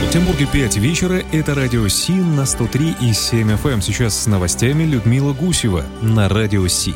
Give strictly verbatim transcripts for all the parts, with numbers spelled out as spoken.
Петербурге пять вечера. Это радио Си на сто три и семь эф эм. Сейчас с новостями Людмила Гусева на радио Си.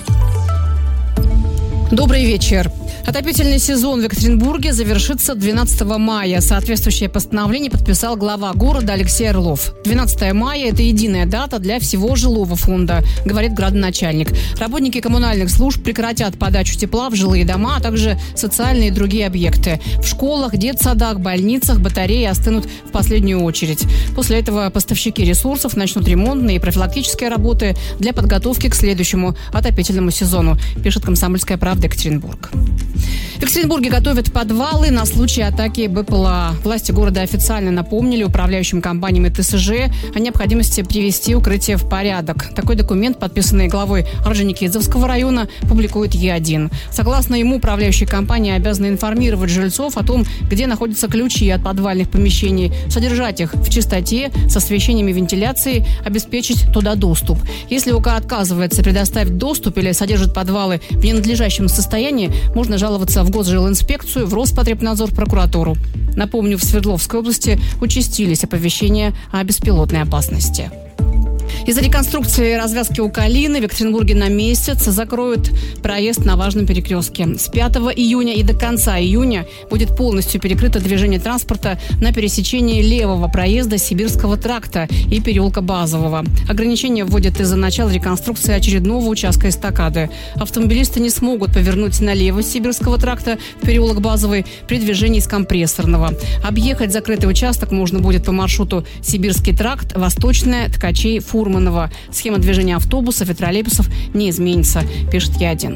Добрый вечер. Отопительный сезон в Екатеринбурге завершится двенадцатого мая. Соответствующее постановление подписал глава города Алексей Орлов. двенадцатого мая – это единая дата для всего жилого фонда, говорит градоначальник. Работники коммунальных служб прекратят подачу тепла в жилые дома, а также социальные и другие объекты. В школах, детсадах, больницах батареи остынут в последнюю очередь. После этого поставщики ресурсов начнут ремонтные и профилактические работы для подготовки к следующему отопительному сезону, пишет «Комсомольская правда» Екатеринбург. В Екатеринбурге готовят подвалы на случай атаки БПЛА. Власти города официально напомнили управляющим компаниям и ТСЖ о необходимости привести укрытие в порядок. Такой документ, подписанный главой Орджоникидзевского района, публикует Е один. Согласно ему, управляющие компании обязаны информировать жильцов о том, где находятся ключи от подвальных помещений, содержать их в чистоте, с освещением и вентиляцией, обеспечить туда доступ. Если ОК отказывается предоставить доступ или содержит подвалы в ненадлежащем состоянии, можно жаловаться в Госжилинспекцию, в Роспотребнадзор, прокуратуру. Напомню, в Свердловской области участились оповещения о беспилотной опасности. Из-за реконструкции развязки у Калины в Екатеринбурге на месяц закроют проезд на важном перекрестке. С пятого июня и до конца июня будет полностью перекрыто движение транспорта на пересечении левого проезда Сибирского тракта и переулка Базового. Ограничения вводят из-за начала реконструкции очередного участка эстакады. Автомобилисты не смогут повернуть налево с Сибирского тракта в переулок Базовый при движении с Компрессорного. Объехать закрытый участок можно будет по маршруту Сибирский тракт, Восточная, Ткачей, Фурманова. Схема движения автобусов и троллейбусов не изменится, пишет Е один.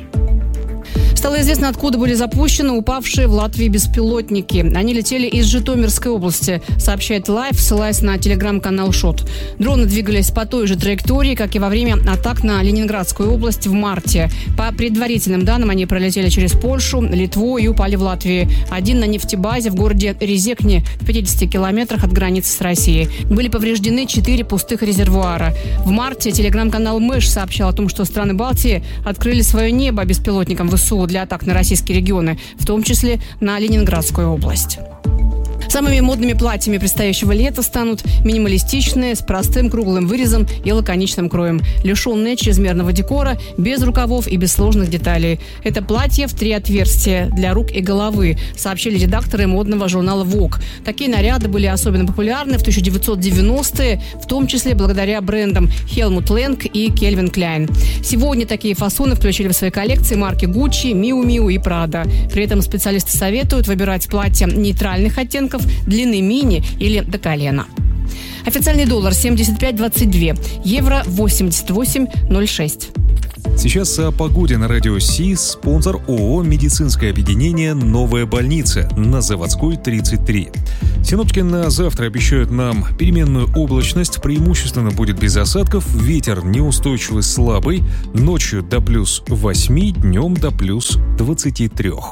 Стало известно, откуда были запущены упавшие в Латвии беспилотники. Они летели из Житомирской области, сообщает Лайв, ссылаясь на телеграм-канал Шот. Дроны двигались по той же траектории, как и во время атак на Ленинградскую область в марте. По предварительным данным, они пролетели через Польшу, Литву и упали в Латвии. Один на нефтебазе в городе Резекне в пятидесяти километрах от границы с Россией. Были повреждены четыре пустых резервуара. В марте телеграм-канал Мэш сообщал о том, что страны Балтии открыли свое небо беспилотникам ВСУ для атак на российские регионы, в том числе на Ленинградскую область. Самыми модными платьями предстоящего лета станут минималистичные, с простым круглым вырезом и лаконичным кроем, лишенные чрезмерного декора, без рукавов и без сложных деталей. Это платье в три отверстия для рук и головы, сообщили редакторы модного журнала Vogue. Такие наряды были особенно популярны в тысяча девятьсот девяностые, в том числе благодаря брендам Helmut Lang и Calvin Klein. Сегодня такие фасоны включили в свои коллекции марки Gucci, Miu Miu и Prada. При этом специалисты советуют выбирать платья нейтральных оттенков, длины мини или до колена. Официальный доллар семьдесят пять двадцать два, евро восемьдесят восемь ноль шесть. Сейчас о погоде на радио Си. Спонсор ООО «Медицинское объединение. Новая больница» на Заводской тридцать три. Синоптики на завтра обещают нам переменную облачность, преимущественно будет без осадков, ветер неустойчивый слабый, ночью до плюс восьми, днем до плюс двадцати трёх.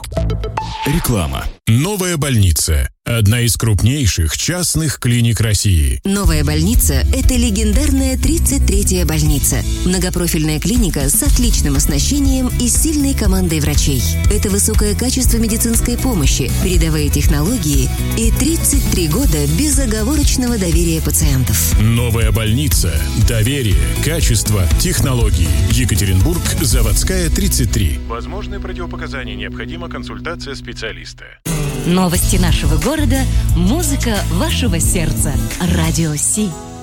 Реклама. Новая больница. Одна из крупнейших частных клиник России. Новая больница – это легендарная тридцать третья больница. Многопрофильная клиника с отличным оснащением и сильной командой врачей. Это высокое качество медицинской помощи, передовые технологии и тридцать три года безоговорочного доверия пациентов. Новая больница. Доверие, качество, технологии. Екатеринбург, Заводская, тридцать три. Возможны противопоказания, необходима консультация специалиста. Новости нашего города, музыка вашего сердца. Радио Си.